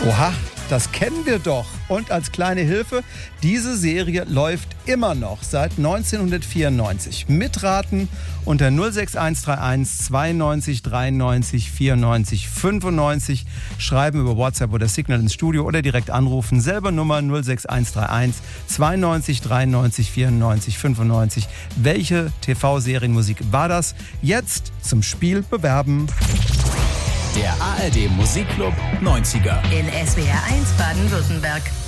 Oha, das kennen wir doch. Und als kleine Hilfe, diese Serie läuft immer noch seit 1994. Mitraten unter 06131 92 93 94 95. Schreiben über WhatsApp oder Signal ins Studio oder direkt anrufen. Selber Nummer 06131 92 93 94 95. Welche TV-Serienmusik war das? Jetzt zum Spiel bewerben. Der ARD Musikclub 90er. In SWR 1 Baden-Württemberg.